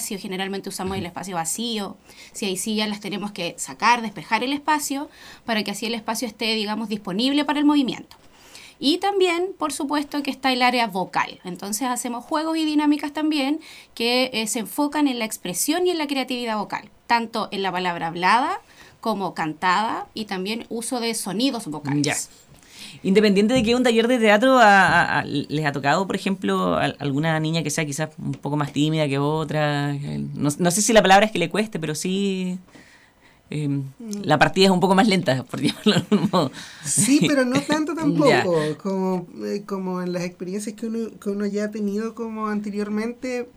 espacio, generalmente usamos el espacio vacío, si hay sillas las tenemos que sacar, despejar el espacio, para que así el espacio esté, digamos, disponible para el movimiento. Y también, por supuesto, que está el área vocal. Entonces hacemos juegos y dinámicas también que se enfocan en la expresión y en la creatividad vocal, tanto en la palabra hablada como cantada y también uso de sonidos vocales. Ya. Independiente de que un taller de teatro les ha tocado, por ejemplo, alguna niña que sea quizás un poco más tímida que otra. No sé si la palabra es que le cueste, pero sí la partida es un poco más lenta, por llamarlo de algún modo. Sí, pero no tanto tampoco. Como en las experiencias que uno ya ha tenido como anteriormente,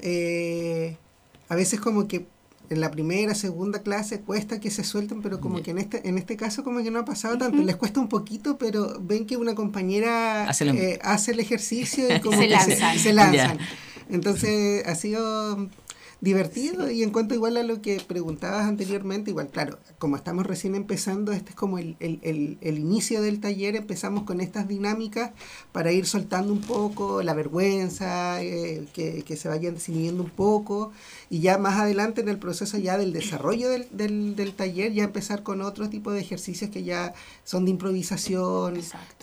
a veces como que en la primera, segunda clase cuesta que se suelten, pero como que en este caso como que no ha pasado tanto. Les cuesta un poquito, pero ven que una compañera hace el ejercicio y como se lanzan. Entonces ha sido divertido. Y en cuanto igual a lo que preguntabas anteriormente, igual claro, como estamos recién empezando, este es como el inicio del taller. Empezamos con estas dinámicas para ir soltando un poco la vergüenza, que se vayan desinhibiendo un poco, y ya más adelante en el proceso ya del desarrollo del taller ya empezar con otro tipo de ejercicios que ya son de improvisación,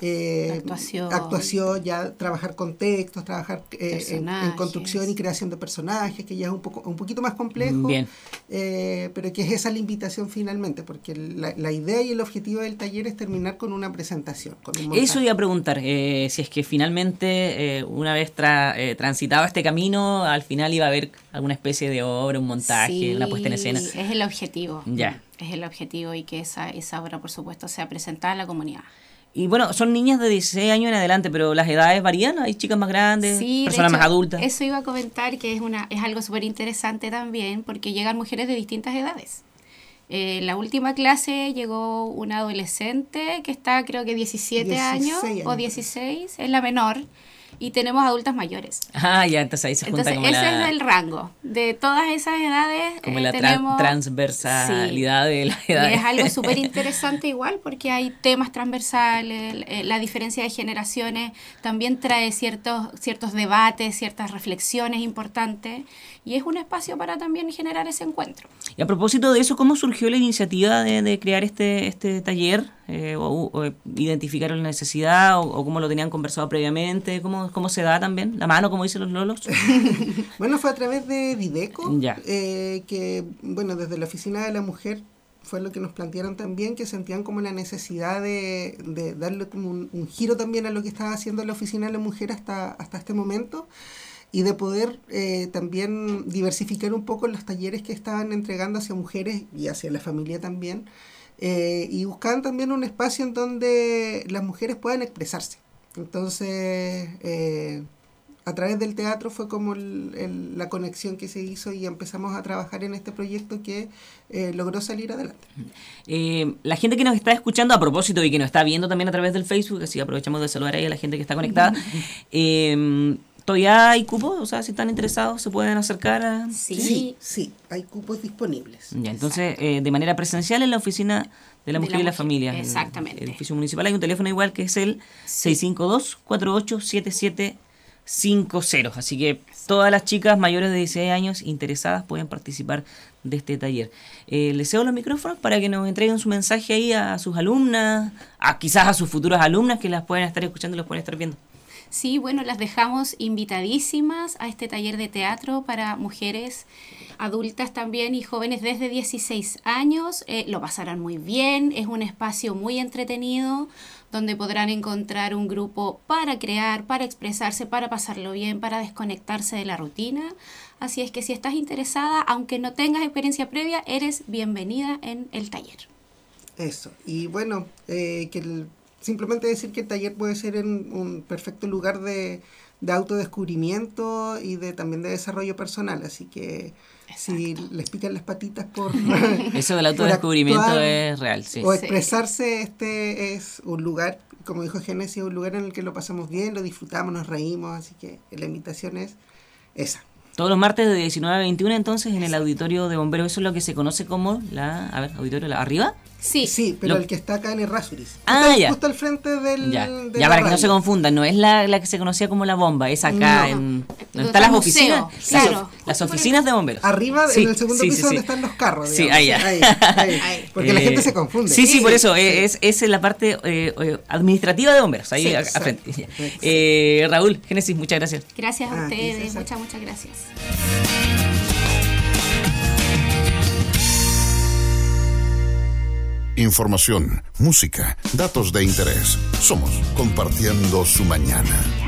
actuación, ya trabajar con textos, trabajar en construcción y creación de personajes, que ya es un poquito más complejo. Bien. Pero que es esa la invitación finalmente, porque la idea y el objetivo del taller es terminar con una presentación, con un montaje. Eso iba a preguntar, si es que finalmente una vez transitado este camino, al final iba a haber alguna especie de obra, un montaje, una puesta en escena. Sí, es el objetivo. Ya. Es el objetivo, y que esa obra, por supuesto, sea presentada a la comunidad. Y bueno, son niñas de 16 años en adelante, pero las edades varían, hay chicas más grandes, personas más adultas. Eso iba a comentar, que es algo súper interesante también, porque llegan mujeres de distintas edades. La última clase llegó una adolescente que está, creo que 16 años o 16, es la menor. Y tenemos adultas mayores. Ah, ya, entonces ahí se junta como ese es el rango. De todas esas edades como la tenemos transversalidad de las edades. Y es algo súper interesante igual, porque hay temas transversales, la diferencia de generaciones también trae ciertos debates, ciertas reflexiones importantes, y es un espacio para también generar ese encuentro. Y a propósito de eso, ¿cómo surgió la iniciativa de crear este taller? O ¿Identificaron la necesidad o cómo lo tenían conversado previamente? ¿Cómo se da también? ¿La mano, como dicen los lolos? Bueno, fue a través de Dideco, ya. Que, bueno, desde la Oficina de la Mujer fue lo que nos plantearon también, que sentían como la necesidad de darle como un giro también a lo que estaba haciendo la Oficina de la Mujer hasta este momento, y de poder también diversificar un poco los talleres que estaban entregando hacia mujeres y hacia la familia también. Y buscaban también un espacio en donde las mujeres puedan expresarse. Entonces, a través del teatro fue como la conexión que se hizo, y empezamos a trabajar en este proyecto que logró salir adelante. La gente que nos está escuchando, a propósito, y que nos está viendo también a través del Facebook, así aprovechamos de saludar ahí a la gente que está conectada. ¿Todavía hay cupos? O sea, si están interesados, ¿se pueden acercar a...? Sí, hay cupos disponibles. Ya, entonces, de manera presencial en la Oficina de la Mujer y la Familia. Exactamente. El edificio municipal. Hay un teléfono igual, que es el 652-487750. Así que todas las chicas mayores de 16 años interesadas pueden participar de este taller. Les cedo los micrófonos para que nos entreguen su mensaje ahí a sus alumnas, quizás a sus futuras alumnas que las pueden estar escuchando y las pueden estar viendo. Sí, bueno, las dejamos invitadísimas a este taller de teatro para mujeres adultas también y jóvenes desde 16 años. Lo pasarán muy bien, es un espacio muy entretenido donde podrán encontrar un grupo para crear, para expresarse, para pasarlo bien, para desconectarse de la rutina. Así es que si estás interesada, aunque no tengas experiencia previa, eres bienvenida en el taller. Eso, y bueno, simplemente decir que el taller puede ser un perfecto lugar de autodescubrimiento y también de desarrollo personal, así que si les pican las patitas por eso del autodescubrimiento actuar, es real, sí. O expresarse, este es un lugar, como dijo Génesis, un lugar en el que lo pasamos bien, lo disfrutamos, nos reímos, así que la invitación es esa. Todos los martes de 19 a 21, entonces, en el auditorio de Bomberos. Eso es lo que se conoce como auditorio arriba. Sí, pero el que está acá en Errázuriz. Ya. Justo al frente del... Ya para que no se confundan, no es la que se conocía como La Bomba, es acá donde están las oficinas. Claro. Las oficinas de bomberos. Arriba, en el segundo piso donde están los carros. Digamos. Sí, ahí. Porque la gente se confunde. Sí, por eso, es en la parte administrativa de bomberos, ahí a frente. Raúl, Génesis, muchas gracias. Gracias a ustedes, muchas gracias. Información, música, datos de interés. Somos Compartiendo su Mañana.